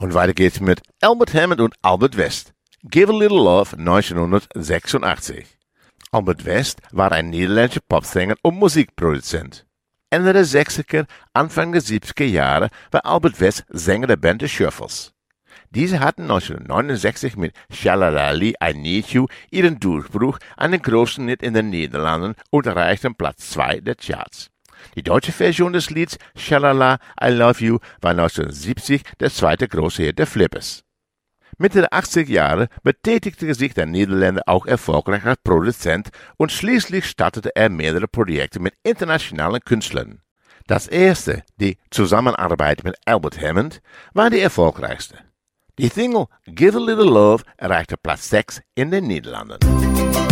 Und weiter geht's mit Albert Hammond und Albert West. Give a Little Love 1986. Albert West war ein niederländischer Popsänger und Musikproduzent. Ende der 60er, Anfang der 70er Jahre war Albert West Sänger der Band The Shuffles. Diese hatten 1969 mit Shalalali I Need You ihren Durchbruch an den großen Hit in den Niederlanden und erreichten Platz 2 der Charts. Die deutsche Version des Lieds Shalala I Love You war 1970 der zweite große Hit der Flippers. Mitte der 80er Jahre betätigte sich der Niederländer auch erfolgreich als Produzent und schließlich startete er mehrere Projekte mit internationalen Künstlern. Das erste, die Zusammenarbeit mit Albert Hammond, war die erfolgreichste. Die Single Give a Little Love erreichte Platz 6 in den Niederlanden.